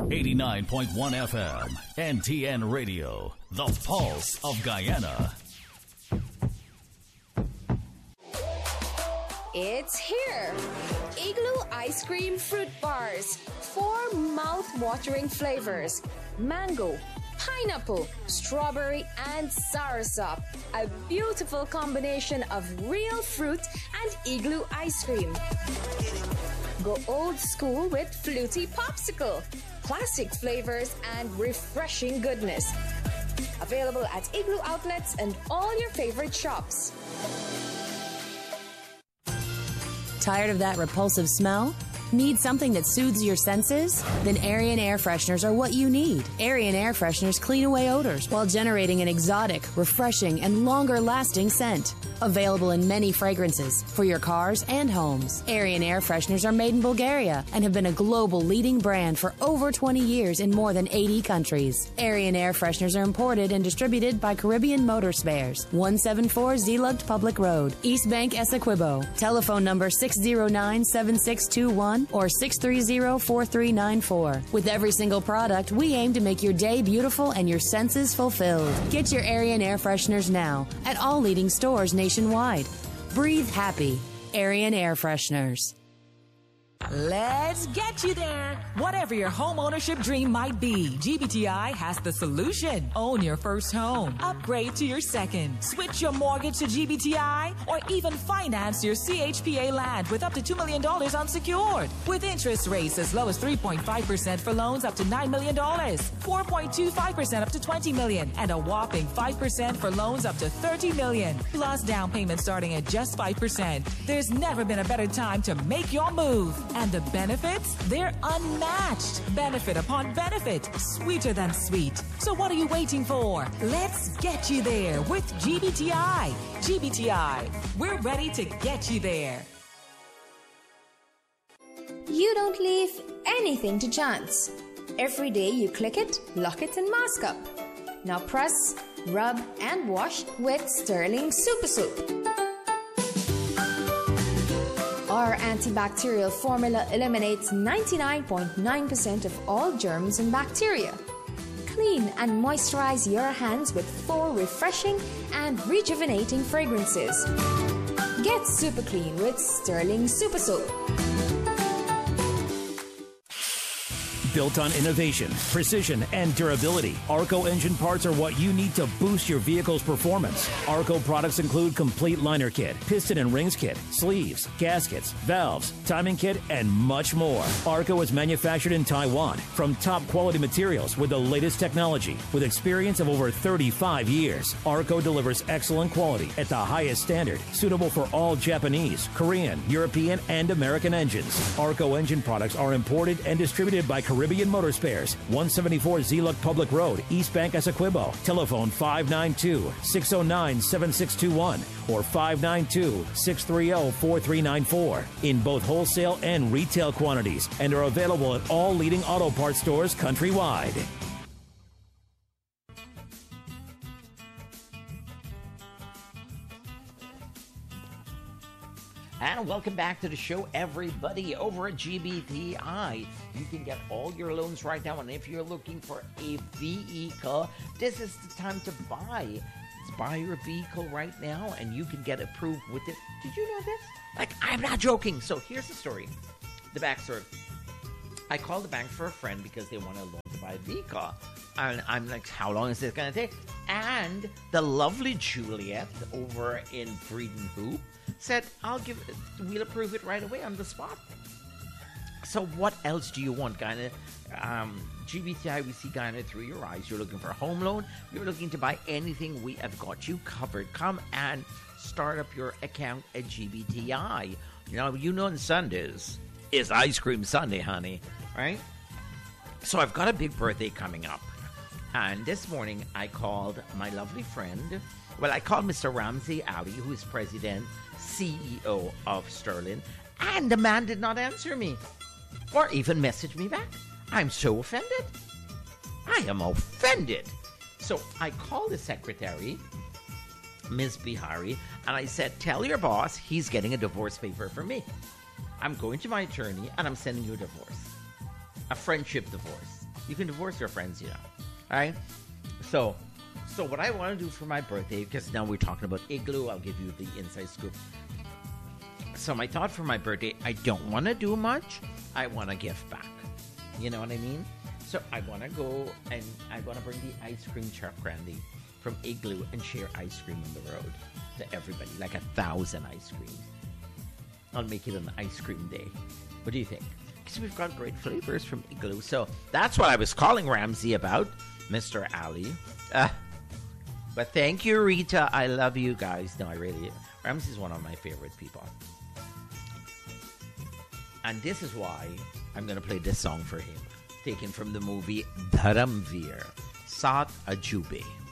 89.1 FM, NTN Radio, the pulse of Guyana. It's here! Igloo Ice Cream Fruit Bars. 4 mouth-watering flavors. Mango, pineapple, strawberry, and soursop. A beautiful combination of real fruit and igloo ice cream. Go old school with Fluty Popsicle. Classic flavors and refreshing goodness. Available at Igloo outlets and all your favorite shops. Tired of that repulsive smell? Need something that soothes your senses? Then Arian air fresheners are what you need. Arian air fresheners clean away odors while generating an exotic, refreshing, and longer-lasting scent. Available in many fragrances for your cars and homes. Arian air fresheners are made in Bulgaria and have been a global leading brand for over 20 years in more than 80 countries. Arian air fresheners are imported and distributed by Caribbean Motor Spares, 174 Zeelugt Public Road, East Bank, Essequibo. Telephone number 609-7621 or 630-4394. With every single product, we aim to make your day beautiful and your senses fulfilled. Get your Arian air fresheners now at all leading stores nationwide. Breathe happy. Arian air fresheners. Let's get you there. Whatever your home ownership dream might be, GBTI has the solution. Own your first home. Upgrade to your second. Switch your mortgage to GBTI or even finance your CHPA land with up to $2 million unsecured. With interest rates as low as 3.5% for loans up to $9 million, 4.25% up to $20 million, and a whopping 5% for loans up to $30 million. Plus down payment starting at just 5%. There's never been a better time to make your move. And the benefits? They're unmatched. Benefit upon benefit. Sweeter than sweet. So what are you waiting for? Let's get you there with GBTI. GBTI. We're ready to get you there. You don't leave anything to chance. Every day you click it, lock it, and mask up. Now press, rub, and wash with Sterling Super Soap. Our antibacterial formula eliminates 99.9% of all germs and bacteria. Clean and moisturize your hands with 4 refreshing and rejuvenating fragrances. Get super clean with Sterling Super Soap. Built on innovation, precision, and durability, Arco engine parts are what you need to boost your vehicle's performance. Arco products include complete liner kit, piston and rings kit, sleeves, gaskets, valves, timing kit, and much more. Arco is manufactured in Taiwan from top quality materials with the latest technology. With experience of over 35 years, Arco delivers excellent quality at the highest standard, suitable for all Japanese, Korean, European, and American engines. Arco engine products are imported and distributed by Caribbean Motor Spares, 174 Zeelugt Public Road, East Bank, Essequibo. Telephone 592-609-7621 or 592-630-4394 in both wholesale and retail quantities and are available at all leading auto parts stores countrywide. And welcome back to the show, everybody. Over at GBTI, you can get all your loans right now. And if you're looking for a vehicle, this is the time to buy. Let's buy your vehicle right now, and you can get approved with it. Did you know this? Like, I'm not joking. So here's the story. The backstory. I called the bank for a friend because they want a loan to buy a vehicle. And I'm like, how long is this going to take? And the lovely Juliet over in Breeden Hoop said, we'll approve it right away on the spot. So what else do you want, Guyana? GBTI, we see Guyana through your eyes. You're looking for a home loan. You're looking to buy anything, we have got you covered. Come and start up your account at GBTI. You know on Sundays is Ice Cream Sunday, honey, right? So I've got a big birthday coming up. And this morning I called my lovely friend. Well, I called Mr. Ramsey Ali, who is president, CEO of Sterling, and the man did not answer me or even message me back. I'm so offended. I am offended. So I called the secretary, Ms. Bihari, and I said, tell your boss he's getting a divorce paper for me. I'm going to my attorney and I'm sending you a divorce. A friendship divorce. You can divorce your friends, you know. All right? So what I want to do for my birthday, because now we're talking about Igloo, I'll give you the inside scoop. So my thought for my birthday, I don't want to do much. I want to give back. You know what I mean? So I want to go and I want to bring the ice cream truck, Randy, from Igloo and share ice cream on the road to everybody, like 1,000 ice creams. I'll make it an ice cream day. What do you think? Because we've got great flavors from Igloo. So that's what I was calling Ramsey about, Mr. Ali. But thank you, Rita. I love you guys. No, I really... Ramsey's one of my favorite people. And this is why I'm going to play this song for him. Taken from the movie Dharamveer, Sat Ajube.